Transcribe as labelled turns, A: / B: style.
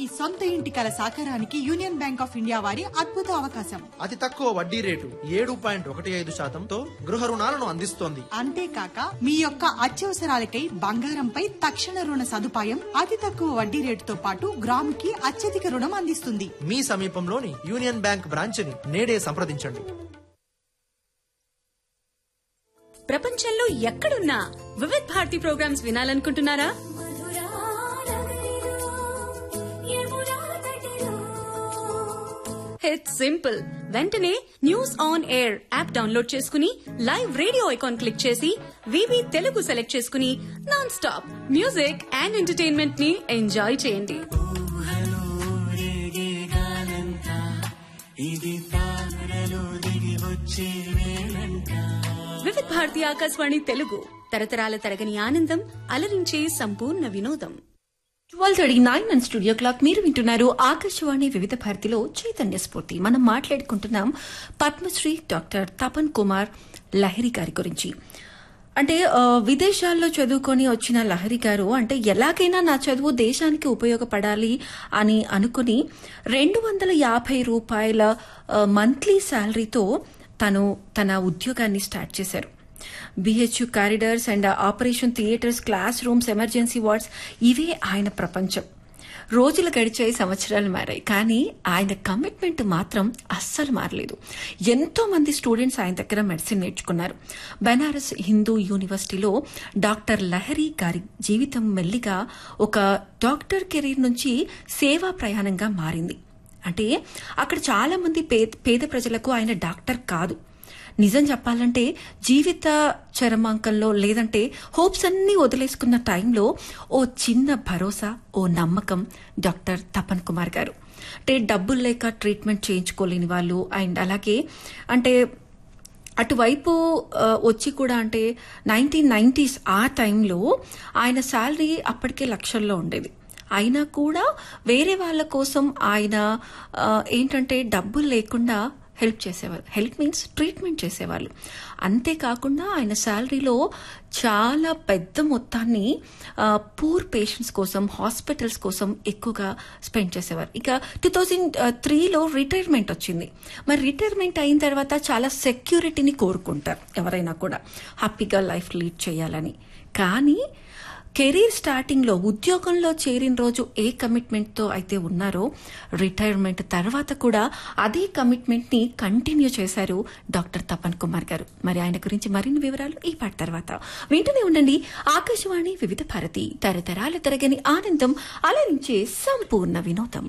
A: సొంత ఇంటి కల సాకారానికి యూనియన్ బ్యాంక్ ఆఫ్ ఇండియా వారి అద్భుత అవకాశం.
B: అతి తక్కువ వడ్డీ రేటు 7.15% గృహ రుణాలను అందిస్తోంది.
A: అంతేకాక మీ యొక్క అత్యవసరాలకై బంగారంపై తక్షణ రుణ సదుపాయం, అతి తక్కువ వడ్డీ రేటుతో పాటు గ్రాముకి అత్యధిక రుణం అందిస్తుంది.
B: మీ సమీపంలోని యూనియన్ బ్యాంక్ బ్రాంచ్ ని నేడే సంప్రదించండి.
C: ప్రపంచంలో ఎక్కడున్నా Vividh Bharati programmes వినాలనుకుంటున్నారా? It's simple. వెంటనే news on air app download చేసుకుని లైవ్ రేడియో ఐకాన్ క్లిక్ చేసి వివి తెలుగు సెలెక్ట్ చేసుకుని non stop music and entertainment ని ఎంజాయ్ చేయండి. వివిధ్ భారతి ఆకాశవాణి తెలుగు, తరతరాల తరగని ఆనందం, అలరించే సంపూర్ణ వినోదం.
D: 12:39 అండ్ స్టూడియో క్లాక్. మీరు వింటున్నారు ఆకాశవాణి వివిధ భారతిలో చైతన్య స్ఫూర్తి. మనం మాట్లాడుకుంటున్నాం పద్మశ్రీ డాక్టర్ తపన్ కుమార్ లహిరి గారి గురించి. అంటే విదేశాల్లో చదువుకొని వచ్చిన లహరి గారు అంటే ఎలాగైనా నా చదువు దేశానికి ఉపయోగపడాలి అని అనుకుని ₹250 మంత్లీ శాలరీతో తను తన ఉద్యోగాన్ని స్టార్ట్ చేశారు. BHU corridors and operation theatres, class rooms, emergency wards ఇవే ఆయన ప్రపంచం. రోజులు గడిచాయి, సంవత్సరాలు మారాయి, కానీ ఆయన కమిట్మెంట్ మాత్రం అస్సలు మారలేదు. ఎంతో మంది స్టూడెంట్స్ ఆయన దగ్గర మెడిసిన్ నేర్చుకున్నారు. బెనారస్ హిందూ యూనివర్సిటీలో డాక్టర్ లహరి గారి జీవితం మెల్లిగా ఒక డాక్టర్ కెరీర్ నుంచి సేవా ప్రయాణంగా మారింది. అంటే అక్కడ చాలా మంది పేద ప్రజలకు ఆయన డాక్టర్ కాదు, నిజం చెప్పాలంటే జీవిత చరమాంకంలో లేదంటే హోప్స్ అన్నీ వదిలేసుకున్న టైంలో ఓ చిన్న భరోసా, ఓ నమ్మకం డాక్టర్ తపన్ కుమార్ గారు. అంటే డబ్బులు లేక ట్రీట్మెంట్ చేయించుకోలేని వాళ్ళు అండ్ అలాగే అంటే అటువైపు వచ్చి కూడా అంటే 1990s ఆ టైంలో ఆయన శాలరీ అప్పటికే లక్షల్లో ఉండేది. అయినా కూడా వేరే వాళ్ళ కోసం ఆయన ఏంటంటే డబ్బులు లేకుండా హెల్ప్ చేసేవారు. హెల్ప్ మీన్స్ ట్రీట్మెంట్ చేసేవాళ్ళు. అంతేకాకుండా ఆయన శాలరీలో చాలా పెద్ద మొత్తాన్ని పూర్ పేషెంట్స్ కోసం, హాస్పిటల్స్ కోసం ఎక్కువగా స్పెండ్ చేసేవారు. ఇక 2003లో రిటైర్మెంట్ వచ్చింది. మరి రిటైర్మెంట్ అయిన తర్వాత చాలా సెక్యూరిటీని కోరుకుంటారు ఎవరైనా కూడా, హ్యాపీగా లైఫ్ లీడ్ చేయాలని. కానీ కెరీర్ స్టార్టింగ్ లో ఉద్యోగంలో చేరిన రోజు ఏ కమిట్మెంట్ తో అయితే ఉన్నారో రిటైర్మెంట్ తర్వాత కూడా అదే కమిట్మెంట్ ని కంటిన్యూ చేశారు డాక్టర్ తపన్ కుమార్ గారు. మరి ఆయన గురించి మరిన్ని వివరాలు ఈ పాట తర్వాత వింటూనే ఉండండి. ఆకాశవాణి వివిధ భారతి, తరతరాల తరగని ఆనందం, అలరించే సంపూర్ణ వినోదం.